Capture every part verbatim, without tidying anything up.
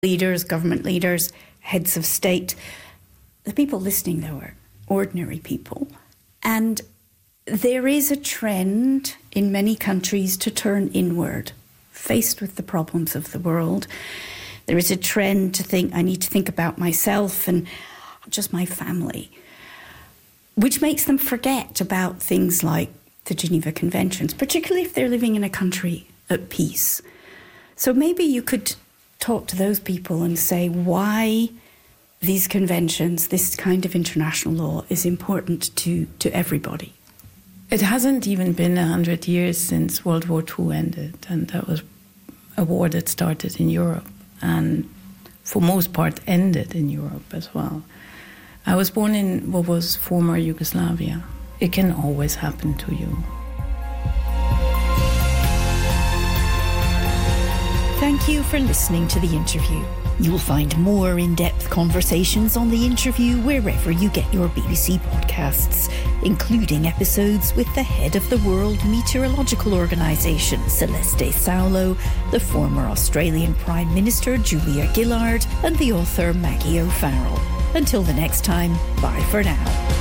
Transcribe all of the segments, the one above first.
leaders, government leaders, heads of state. The people listening, though, are ordinary people. And there is a trend in many countries to turn inward, faced with the problems of the world. There is a trend to think, I need to think about myself and just my family, which makes them forget about things like the Geneva Conventions, particularly if they're living in a country at peace. So maybe you could talk to those people and say why these conventions, this kind of international law, is important to, to everybody. It hasn't even been a hundred years since World War Two ended, and that was a war that started in Europe and for most part ended in Europe as well. I was born in what was former Yugoslavia. It can always happen to you. Thank you for listening to the interview. You'll find more in-depth conversations on The Interview wherever you get your B B C podcasts, including episodes with the head of the World Meteorological Organisation, Celeste Saulo, the former Australian Prime Minister, Julia Gillard, and the author, Maggie O'Farrell. Until the next time, bye for now.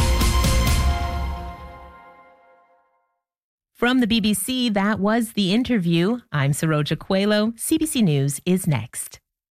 From the B B C, that was The Interview. I'm Saroja Coelho. C B C News is next.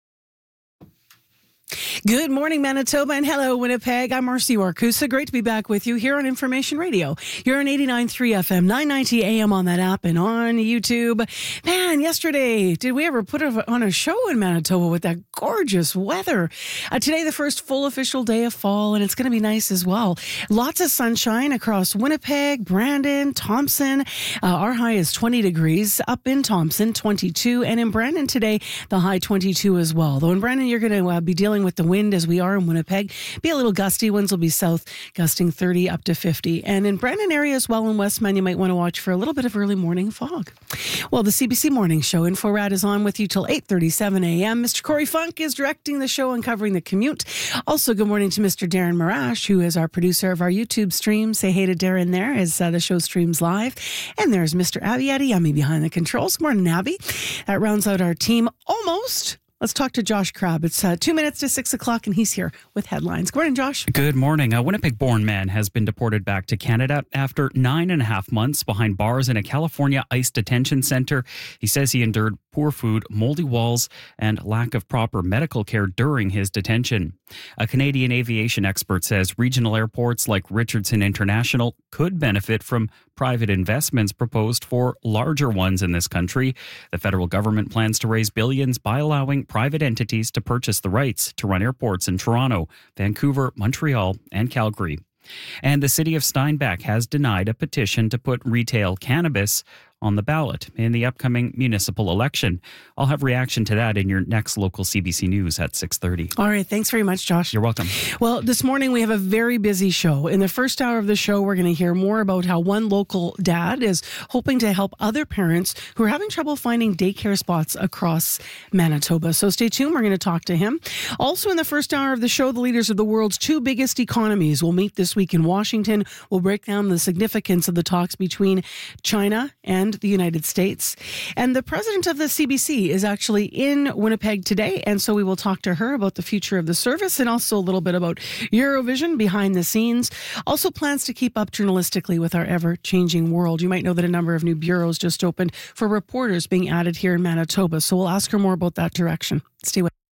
Good morning, Manitoba, and hello, Winnipeg. I'm Marcy Warkusa. Great to be back with you here on Information Radio. You're on eighty-nine point three F M, nine ninety A M on that app and on YouTube. Man, yesterday, did we ever put on a show in Manitoba with that gorgeous weather? Uh, today, the first full official day of fall, and it's going to be nice as well. Lots of sunshine across Winnipeg, Brandon, Thompson. Uh, our high is twenty degrees. Up in Thompson, twenty-two. And in Brandon today, the high twenty-two as well. Though in Brandon, you're going to uh, be dealing with the wind as we are in Winnipeg. Be a little gusty. Winds will be south, gusting thirty up to fifty. And in Brandon area as well in Westman, you might want to watch for a little bit of early morning fog. Well, the C B C Morning Show InfoRad is on with you till eight thirty-seven A M. Mister Corey Funk is directing the show and covering the commute. Also, good morning to Mister Darren Marash, who is our producer of our YouTube stream. Say hey to Darren there as uh, the show streams live. And there's Mister Abby Adiyami behind the controls. Good morning, Abby. That rounds out our team almost. Let's talk to Josh Crabb. It's uh, two minutes to six o'clock, and he's here with headlines. Good morning, Josh. Good morning. A Winnipeg-born man has been deported back to Canada after nine and a half months behind bars in a California ICE detention center. He says he endured poor food, moldy walls, and lack of proper medical care during his detention. A Canadian aviation expert says regional airports like Richardson International could benefit from private investments proposed for larger ones in this country. The federal government plans to raise billions by allowing private entities to purchase the rights to run airports in Toronto, Vancouver, Montreal, and Calgary. And the city of Steinbach has denied a petition to put retail cannabis on the ballot in the upcoming municipal election. I'll have reaction to that in your next local C B C News at six thirty. All right. Thanks very much, Josh. You're welcome. Well, this morning we have a very busy show. In the first hour of the show, we're going to hear more about how one local dad is hoping to help other parents who are having trouble finding daycare spots across Manitoba. So stay tuned. We're going to talk to him. Also in the first hour of the show, the leaders of the world's two biggest economies will meet this week in Washington. We'll break down the significance of the talks between China and the United States. And the president of the C B C is actually in Winnipeg today, and so we will talk to her about the future of the service and also a little bit about Eurovision behind the scenes. Also plans to keep up journalistically with our ever-changing world. You might know that a number of new bureaus just opened for reporters being added here in Manitoba, so we'll ask her more about that direction. Stay with us.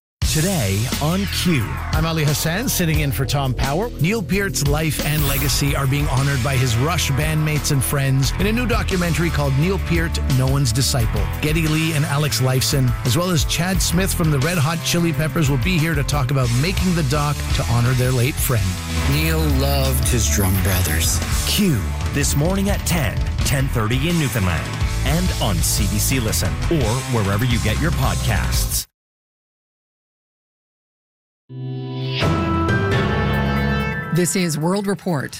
Today on Q. I'm Ali Hassan, sitting in for Tom Power. Neil Peart's life and legacy are being honored by his Rush bandmates and friends in a new documentary called Neil Peart, No One's Disciple. Geddy Lee and Alex Lifeson, as well as Chad Smith from the Red Hot Chili Peppers, will be here to talk about making the doc to honor their late friend. Neil loved his drum brothers. Q, this morning at ten, ten thirty in Newfoundland, and on C B C Listen, or wherever you get your podcasts. This is World Report.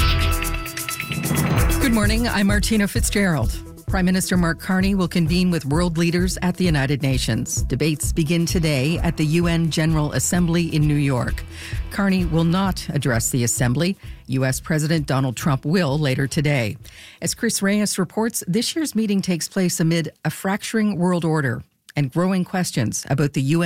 Good morning, I'm Martina Fitzgerald. Prime Minister Mark Carney will convene with world leaders at the United Nations. Debates begin today at the U N General Assembly in New York. Carney will not address the Assembly. U S President Donald Trump will later today. As Chris Reyes reports, this year's meeting takes place amid a fracturing world order. and growing questions about the U N